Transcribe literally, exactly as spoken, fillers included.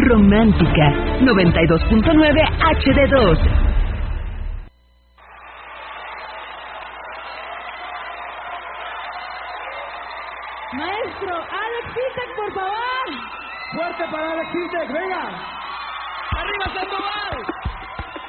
Romántica noventa y dos punto nueve H D dos. Maestro, Alex Intec, por favor. Fuerte para Alex Intec, venga. Arriba Sandoval.